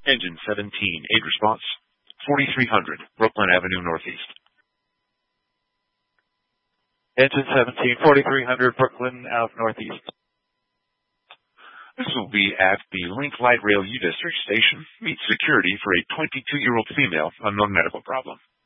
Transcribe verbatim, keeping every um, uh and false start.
Engine seventeen, aid response. forty-three hundred, Brooklyn Avenue Northeast. Engine seventeen, forty-three hundred, Brooklyn Ave Northeast. This will be at the Link Light Rail U District Station. Meet security for a twenty-two-year-old female, unknown medical problem.